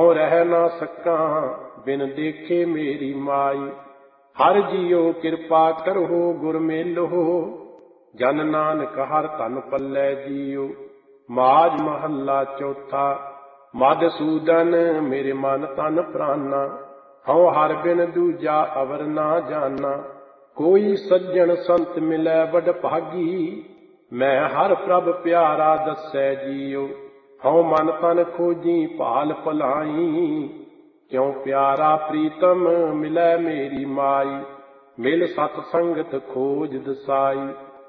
ਹਉ ਰਹਿ ਨਾ ਸਕਾਂ ਬਿਨ ਦੇਖੇ ਮੇਰੀ ਮਾਈ। ਹਰ ਜੀਉ ਕਿਰਪਾ ਕਰਹੁ ਗੁਰ ਮੇਲਹੁ, ਜਨ ਨਾਨਕ ਹਰ ਧਨ ਪੱਲੇ ਜੀਉ। ਮਾਝ ਮਹੱਲਾ ਚੌਥਾ। ਮਧੂਸੂਦਨ ਮੇਰੇ ਮਨ ਤਨ ਪ੍ਰਾਨਾ, ਹਉ ਹਰਿ ਬਿਨ ਦੂਜਾ ਅਵਰ ਨਾ ਜਾਨਾ। ਕੋਈ ਸੱਜਣ ਸੰਤ ਮਿਲੈ ਵਡ ਭਾਗੀ, ਮੈਂ ਹਰਿ ਪ੍ਰਭ ਪਿਆਰਾ ਦੱਸੈ ਜੀਉ। ਹਉ ਮਨ ਤਨ ਖੋਜੀ ਭਾਲ ਭਲਾਈ, ਕਿਉ ਪਿਆਰਾ ਪ੍ਰੀਤਮ ਮਿਲੈ ਮੇਰੀ ਮਾਈ। ਮਿਲ ਸਤ ਸੰਗਤ ਖੋਜ ਦਸਾਈ।